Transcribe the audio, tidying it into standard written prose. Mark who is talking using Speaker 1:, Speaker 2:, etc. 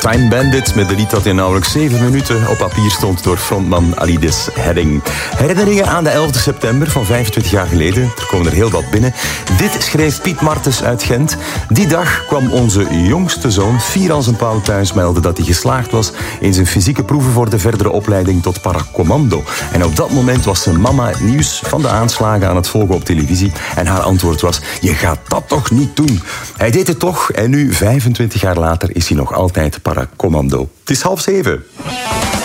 Speaker 1: Time Bandit met de lied dat in nauwelijks 7 minuten op papier stond door frontman Alides Hedding. Herinneringen aan de 11 september van 25 jaar geleden. Er komen er heel wat binnen. Dit schreef Piet Martens uit Gent. Die dag kwam onze jongste zoon, fier als een pauw, thuis melden dat hij geslaagd was in zijn fysieke proeven voor de verdere opleiding tot paracommando. En op dat moment was zijn mama het nieuws van de aanslagen aan het volgen op televisie. En haar antwoord was: je gaat dat toch niet doen? Hij deed het toch en nu, 25 jaar later, is hij nog altijd paracommando. Het is 6:30.